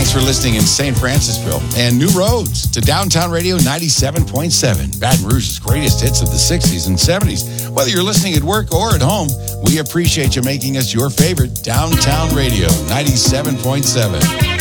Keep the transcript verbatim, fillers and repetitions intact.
Thanks for listening in Saint Francisville and New Roads to Downtown Radio ninety-seven point seven, Baton Rouge's greatest hits of the sixties and seventies. Whether you're listening at work or at home, we appreciate you making us your favorite Downtown Radio ninety-seven point seven.